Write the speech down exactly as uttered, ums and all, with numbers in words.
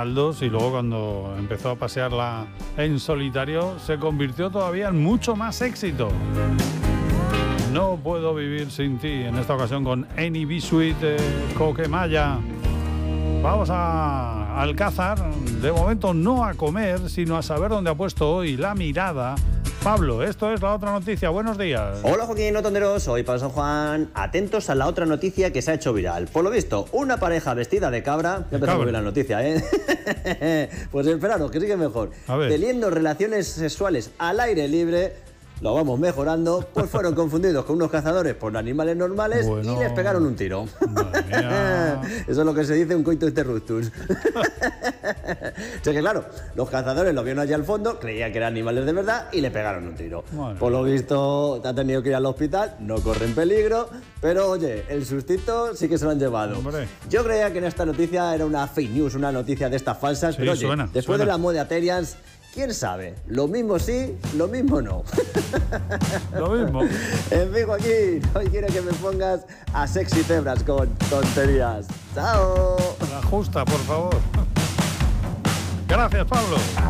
Canal dos y luego cuando empezó a pasearla en solitario se convirtió todavía en mucho más éxito. No puedo vivir sin ti, en esta ocasión con Eni Bisuit de Coquemaya. Vamos a Alcázar, de momento no a comer, sino a saber dónde ha puesto hoy la mirada. Pablo, esto es La Otra Noticia. Buenos días. Hola Joaquín, Otonderos, soy Pablo San Juan. Atentos a la otra noticia que se ha hecho viral. Por lo visto, una pareja vestida de cabra. Ya empezamos bien la noticia, ¿eh? Pues esperaros, que sigue mejor. Teniendo relaciones sexuales al aire libre. Lo vamos mejorando, pues fueron confundidos con unos cazadores por animales normales bueno, y les pegaron un tiro. Eso es lo que se dice un coitus interruptus. O sea que claro, los cazadores lo vieron allá al fondo, creían que eran animales de verdad y le pegaron un tiro. Bueno. Por lo visto ha tenido que ir al hospital, no corren peligro, pero oye, el sustito sí que se lo han llevado. Hombre. Yo creía que en esta noticia era una fake news, una noticia de estas falsas, sí, pero oye, suena, después suena. de la moda Terians, ¿quién sabe? Lo mismo sí, lo mismo no. Lo mismo. En fin, Joaquín, hoy quiero que me pongas a Sexy Zebras con tonterías. ¡Chao! La justa, por favor. Gracias, Pablo.